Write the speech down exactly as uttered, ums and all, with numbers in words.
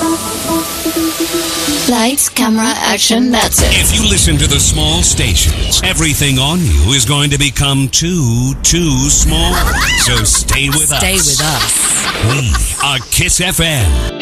Lights, camera, action, that's it. If you listen to the small stations, everything on you is going to become too, too small. So stay with us. Stay with us. We are Kiss F M.